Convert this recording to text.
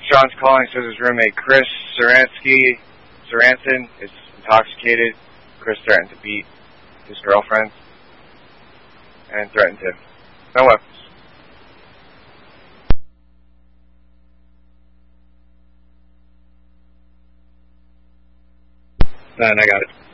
Sean's calling, says his roommate Chris Sorensen is intoxicated. Chris threatened to beat his girlfriend and threatened him. No weapons. And I got it.